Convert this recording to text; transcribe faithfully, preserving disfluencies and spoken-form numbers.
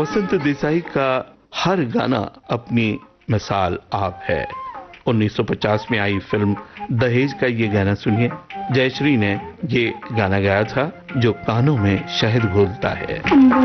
वसंत देसाई का हर गाना अपनी मिसाल आप है। उन्नीस सौ पचास में आई फिल्म दहेज का ये गाना सुनिए। जयश्री ने ये गाना गाया था, जो कानों में शहद घोलता है।